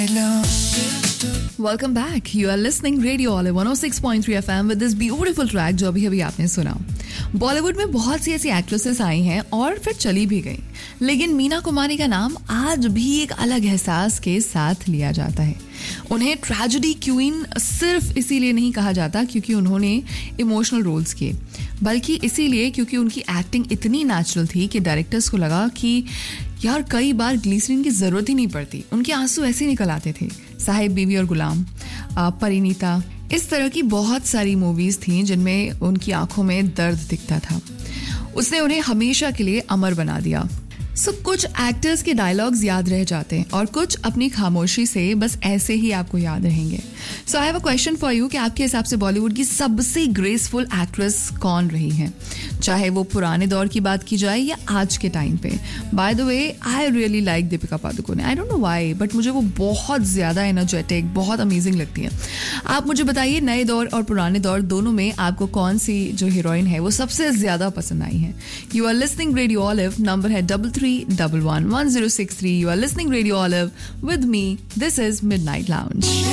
Welcome back. You are listening Radio Olive 106.3 FM with this beautiful track जो अभी आपने सुना. बॉलीवुड में बहुत सी ऐसी एक्ट्रेसेस आई हैं और फिर चली भी गई, लेकिन मीना कुमारी का नाम आज भी एक अलग एहसास के साथ लिया जाता है. उन्हें ट्रेजेडी क्वीन सिर्फ इसीलिए नहीं कहा जाता क्योंकि उन्होंने इमोशनल रोल्स किए, बल्कि इसीलिए क्योंकि उनकी एक्टिंग इतनी नेचुरल थी कि डायरेक्टर्स को लगा कि यार कई बार ग्लिसरीन की ज़रूरत ही नहीं पड़ती, उनके आंसू ऐसे निकल आते थे. साहिब बीवी और गुलाम, परिणीता, इस तरह की बहुत सारी मूवीज़ थीं जिनमें उनकी आंखों में दर्द दिखता था. उसने उन्हें हमेशा के लिए अमर बना दिया. कुछ एक्टर्स के डायलॉग्स याद रह जाते हैं और कुछ अपनी खामोशी से बस ऐसे ही आपको याद रहेंगे. सो I have a question for you कि आपके हिसाब से बॉलीवुड की सबसे ग्रेसफुल एक्ट्रेस कौन रही है, चाहे वो पुराने दौर की बात की जाए या आज के टाइम पे. By the way, I really like Deepika Padukone. I don't know why, but मुझे वो बहुत ज़्यादा एनर्जेटिक, बहुत अमेजिंग लगती है. आप मुझे बताइए, नए दौर और पुराने दौर दोनों में आपको कौन सी जो हीरोइन है वो सबसे ज़्यादा पसंद आई है. You are listening radio olive, number है 33111063. You are listening Radio Olive with me. This is Midnight Lounge.